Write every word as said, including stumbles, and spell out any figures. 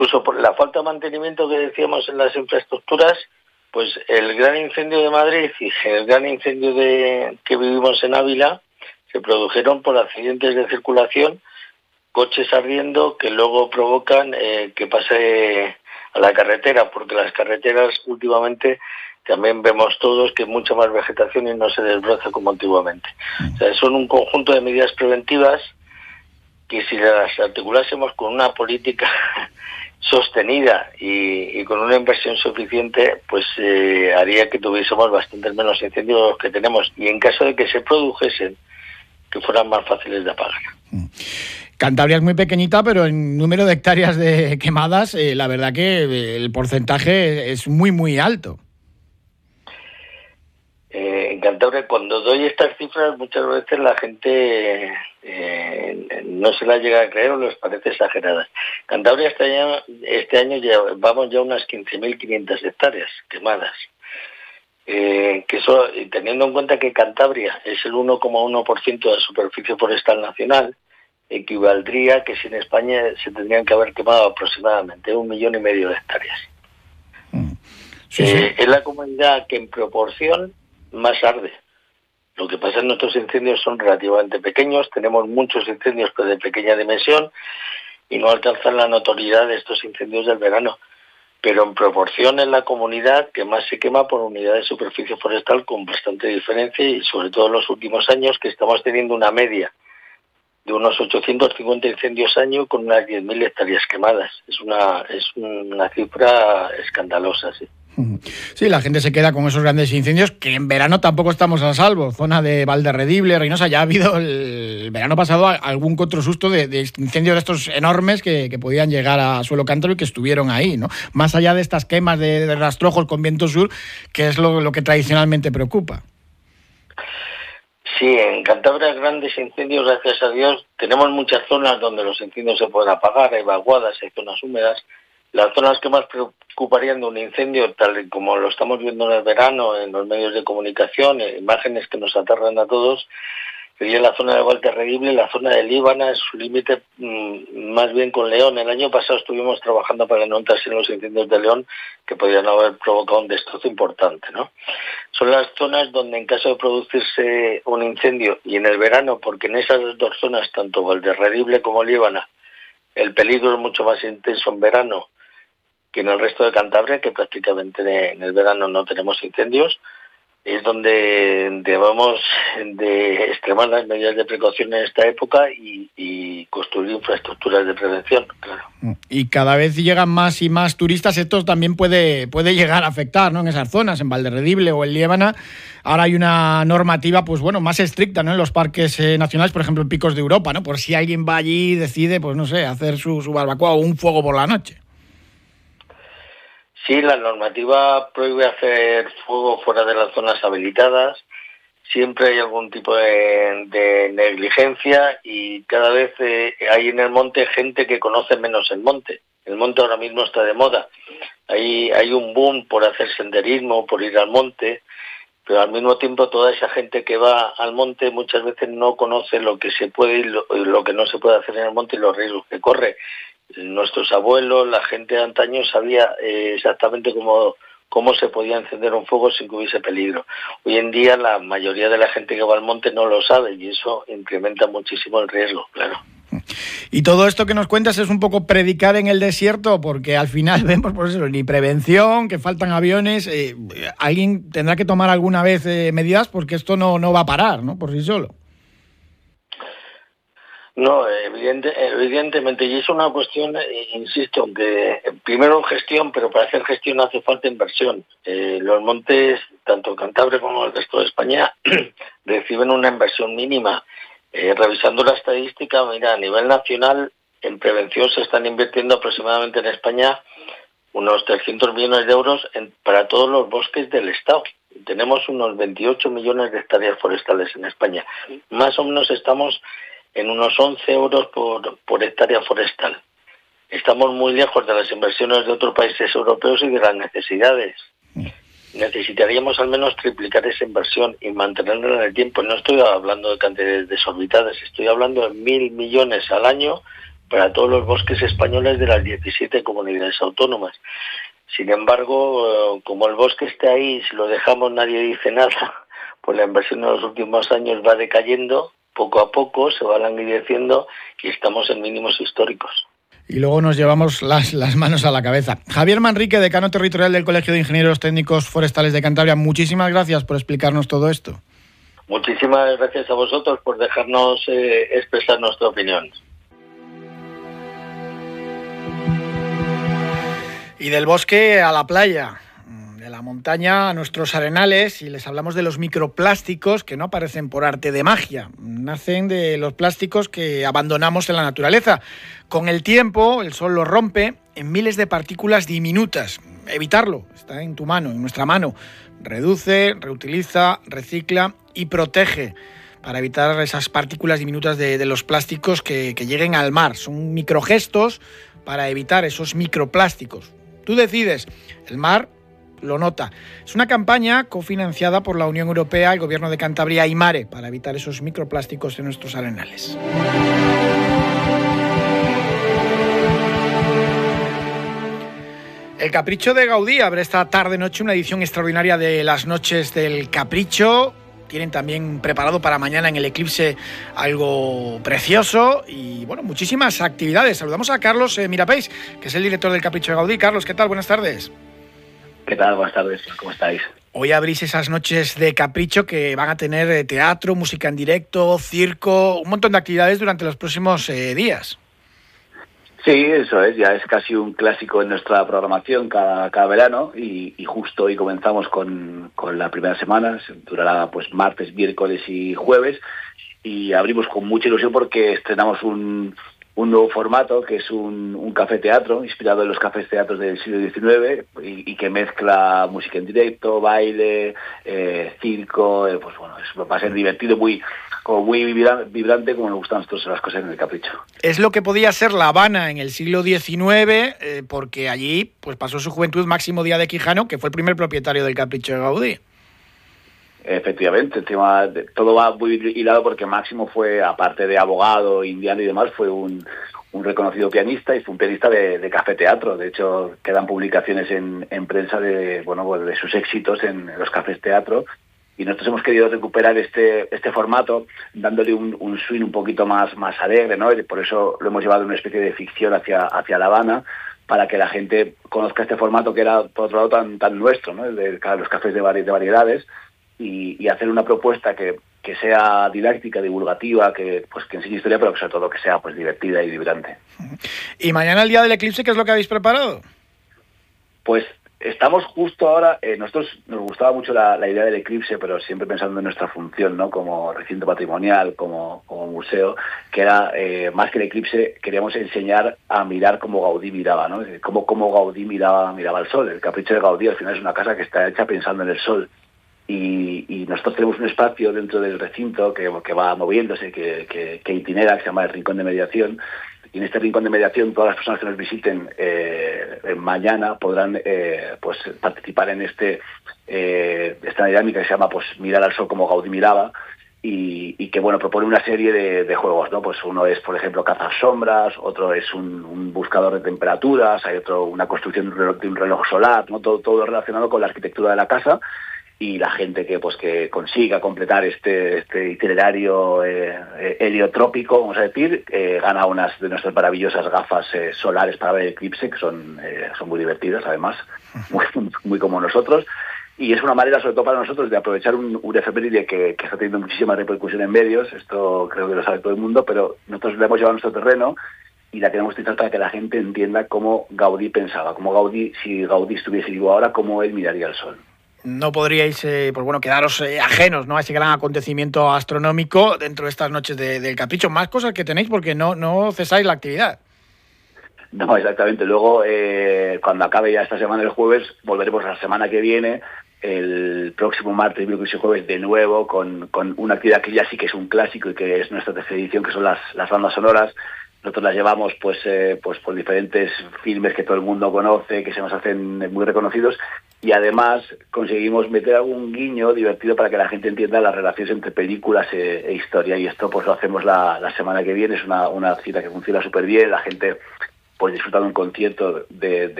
incluso por la falta de mantenimiento que decíamos en las infraestructuras, pues el gran incendio de Madrid y el gran incendio de que vivimos en Ávila se produjeron por accidentes de circulación, coches ardiendo que luego provocan eh, que pase a la carretera, porque las carreteras últimamente también vemos todos que hay mucha más vegetación y no se desbroza como antiguamente. O sea, son un conjunto de medidas preventivas que si las articulásemos con una política sostenida y, y con una inversión suficiente, pues eh, haría que tuviésemos bastantes menos incendios de los que tenemos, y en caso de que se produjesen, que fueran más fáciles de apagar. Cantabria es muy pequeñita, pero en número de hectáreas de quemadas, eh, la verdad que el porcentaje es muy, muy alto. Eh, en Cantabria, cuando doy estas cifras, muchas veces la gente eh, no se las llega a creer o les parece exageradas. Cantabria este año, este año ya, vamos ya a unas quince mil quinientas hectáreas quemadas. Eh, que eso, teniendo en cuenta que Cantabria es el uno coma uno por ciento de la superficie forestal nacional, equivaldría que si en España se tendrían que haber quemado aproximadamente un millón y medio de hectáreas. Sí, sí. Eh, es la comunidad que en proporción más arde. Lo que pasa es que nuestros incendios son relativamente pequeños, tenemos muchos incendios pero de pequeña dimensión y no alcanzan la notoriedad de estos incendios del verano. Pero en proporción es la comunidad que más se quema por unidad de superficie forestal, con bastante diferencia, y sobre todo en los últimos años, que estamos teniendo una media de unos ochocientos cincuenta incendios año con unas diez mil hectáreas quemadas. Es una es una cifra escandalosa, sí. Sí, la gente se queda con esos grandes incendios, que en verano tampoco estamos a salvo. Zona de Valderredible, Reynosa, ya ha habido el, el verano pasado algún otro susto de, de incendios de estos enormes que, que podían llegar a suelo cántabro y que estuvieron ahí, ¿no? Más allá de estas quemas de, de rastrojos con viento sur, que es lo, lo que tradicionalmente preocupa. Sí, en Cantabria grandes incendios, gracias a Dios. Tenemos muchas zonas donde los incendios se pueden apagar, hay vaguadas, hay zonas húmedas. Las zonas que más preocuparían de un incendio, tal como lo estamos viendo en el verano, en los medios de comunicación, imágenes que nos aterran a todos, sería la zona de Valderredible, la zona de Líbana, es su límite mmm, más bien con León. El año pasado estuvimos trabajando para no entrar en los incendios de León, que podrían haber provocado un destrozo importante, ¿no? Son las zonas donde, en caso de producirse un incendio, y en el verano, porque en esas dos zonas, tanto Valderredible como Líbana, el peligro es mucho más intenso en verano que en el resto de Cantabria, que prácticamente en el verano no tenemos incendios, es donde debemos de extremar las medidas de precaución en esta época y, y construir infraestructuras de prevención, claro. Y cada vez llegan más y más turistas, esto también puede, puede llegar a afectar, ¿no? En esas zonas, en Valderredible o en Líbana. Ahora hay una normativa, pues bueno, más estricta, ¿no? En los parques eh, nacionales, por ejemplo, en Picos de Europa, ¿no? Por si alguien va allí y decide, pues no sé, hacer su, su barbacoa o un fuego por la noche. Sí, la normativa prohíbe hacer fuego fuera de las zonas habilitadas. Siempre hay algún tipo de, de negligencia, y cada vez eh, hay en el monte gente que conoce menos el monte. El monte ahora mismo está de moda. Hay, hay un boom por hacer senderismo, por ir al monte, pero al mismo tiempo toda esa gente que va al monte muchas veces no conoce lo que se puede y lo, lo que no se puede hacer en el monte y los riesgos que corre. Nuestros abuelos, la gente de antaño sabía eh, exactamente cómo, cómo se podía encender un fuego sin que hubiese peligro. Hoy en día la mayoría de la gente que va al monte no lo sabe, y eso incrementa muchísimo el riesgo, claro. Y todo esto que nos cuentas es un poco predicar en el desierto, porque al final vemos, por eso, ni prevención, que faltan aviones. Eh, alguien tendrá que tomar alguna vez eh, medidas, porque esto no, no va a parar, ¿no? Por sí solo. No, evidente, evidentemente, y es una cuestión, insisto, que primero gestión, pero para hacer gestión hace falta inversión. Eh, los montes, tanto Cantabria como el resto de España, reciben una inversión mínima. Eh, revisando la estadística, mira, a nivel nacional, en prevención se están invirtiendo aproximadamente en España unos trescientos millones de euros en, para todos los bosques del Estado. Tenemos unos veintiocho millones de hectáreas forestales en España. Más o menos estamos en unos once euros por, por hectárea forestal. Estamos muy lejos de las inversiones de otros países europeos y de las necesidades. Necesitaríamos al menos triplicar esa inversión y mantenerla en el tiempo. No estoy hablando de cantidades desorbitadas, estoy hablando de mil millones al año para todos los bosques españoles de las diecisiete comunidades autónomas. Sin embargo, como el bosque está ahí, si lo dejamos nadie dice nada, pues la inversión en los últimos años va decayendo, poco a poco se va languideciendo y estamos en mínimos históricos. Y luego nos llevamos las, las manos a la cabeza. Javier Manrique, decano territorial del Colegio de Ingenieros Técnicos Forestales de Cantabria, muchísimas gracias por explicarnos todo esto. Muchísimas gracias a vosotros por dejarnos eh, expresar nuestra opinión. Y del bosque a la playa, de la montaña a nuestros arenales, y les hablamos de los microplásticos que no aparecen por arte de magia, nacen de los plásticos que abandonamos en la naturaleza. Con el tiempo, el sol los rompe en miles de partículas diminutas. Evitarlo está en tu mano, en nuestra mano. Reduce, reutiliza, recicla y protege para evitar esas partículas diminutas de, de los plásticos que, que lleguen al mar. Son microgestos para evitar esos microplásticos. Tú decides, el mar lo nota. Es una campaña cofinanciada por la Unión Europea, el Gobierno de Cantabria y Mare para evitar esos microplásticos en nuestros arenales. El Capricho de Gaudí abre esta tarde-noche una edición extraordinaria de las Noches del Capricho. Tienen también preparado para mañana en el Eclipse algo precioso y, bueno, muchísimas actividades. Saludamos a Carlos eh, Mirapeix, que es el director del Capricho de Gaudí. Carlos, ¿qué tal? Buenas tardes. ¿Qué tal? Buenas tardes. ¿Cómo estáis? Hoy abrís esas Noches de Capricho que van a tener teatro, música en directo, circo, un montón de actividades durante los próximos eh, días. Sí, eso es, ya es casi un clásico en nuestra programación cada, cada verano y, y justo hoy comenzamos con, con la primera semana, durará pues martes, miércoles y jueves y abrimos con mucha ilusión porque estrenamos un, un nuevo formato que es un, un café teatro inspirado en los cafés teatros del siglo diecinueve y, y que mezcla música en directo, baile, eh, circo, eh, pues bueno, es, va a ser divertido, muy... como muy vibrante, como nos gustan a nosotros las cosas en el Capricho. Es lo que podía ser La Habana en el siglo diecinueve, eh, porque allí pues pasó su juventud Máximo Díaz de Quijano, que fue el primer propietario del Capricho de Gaudí. Efectivamente, el tema de, todo va muy hilado porque Máximo fue, aparte de abogado, indiano y demás, fue un, un reconocido pianista y fue un pianista de, de café teatro. De hecho, quedan publicaciones en, en prensa de, bueno, pues de sus éxitos en, en los cafés teatro. Y nosotros hemos querido recuperar este este formato dándole un, un swing un poquito más más alegre, ¿no? Y por eso lo hemos llevado a una especie de ficción hacia hacia La Habana para que la gente conozca este formato que era, por otro lado, tan tan nuestro, ¿no? El de los cafés de, vari, de variedades y, y hacer una propuesta que, que sea didáctica, divulgativa, que pues que enseñe historia, pero que sobre todo que sea pues divertida y vibrante. Y mañana, el día del eclipse, ¿qué es lo que habéis preparado? Pues estamos justo ahora, eh, nosotros nos gustaba mucho la, la idea del eclipse, pero siempre pensando en nuestra función, ¿no? Como recinto patrimonial, como, como museo, que era, eh, más que el eclipse, queríamos enseñar a mirar como Gaudí miraba, ¿no? Cómo, cómo Gaudí miraba, miraba el sol. El Capricho de Gaudí al final es una casa que está hecha pensando en el sol. Y, y nosotros tenemos un espacio dentro del recinto que, que va moviéndose, que, que, que itinera, que se llama el Rincón de Mediación. Y en este rincón de mediación todas las personas que nos visiten eh, mañana podrán eh, pues participar en este eh, esta dinámica que se llama pues mirar al sol como Gaudí miraba y, y que bueno propone una serie de, de juegos, ¿no? Pues uno es por ejemplo cazar sombras, otro es un, un buscador de temperaturas, hay otro una construcción de un reloj, de un reloj solar, ¿no? Todo, todo relacionado con la arquitectura de la casa. Y la gente que pues que consiga completar este este itinerario eh, heliotrópico, vamos a decir, eh, gana unas de nuestras maravillosas gafas eh, solares para ver el eclipse, que son eh, son muy divertidas además, muy, muy como nosotros. Y es una manera, sobre todo para nosotros, de aprovechar un, un efeméride que, que está teniendo muchísima repercusión en medios. Esto creo que lo sabe todo el mundo, pero nosotros le hemos llevado a nuestro terreno y la queremos utilizar para que la gente entienda cómo Gaudí pensaba, cómo Gaudí, si Gaudí estuviese vivo ahora, cómo él miraría el sol. No podríais, eh, pues bueno, quedaros eh, ajenos, ¿no?, a ese gran acontecimiento astronómico dentro de estas noches de, del Capricho. Más cosas que tenéis porque no, no cesáis la actividad. No, exactamente. Luego, eh, cuando acabe ya esta semana, el jueves, volveremos la semana que viene, el próximo martes, miércoles y jueves, de nuevo, con, con una actividad que ya sí que es un clásico y que es nuestra tercera edición, que son las, las bandas sonoras. Nosotros las llevamos pues eh, pues por diferentes filmes que todo el mundo conoce, que se nos hacen muy reconocidos, y además conseguimos meter algún guiño divertido para que la gente entienda las relaciones entre películas e, e historia, y esto pues lo hacemos la, la semana que viene. Es una, una cita que funciona súper bien, la gente pues disfrutando un concierto de, de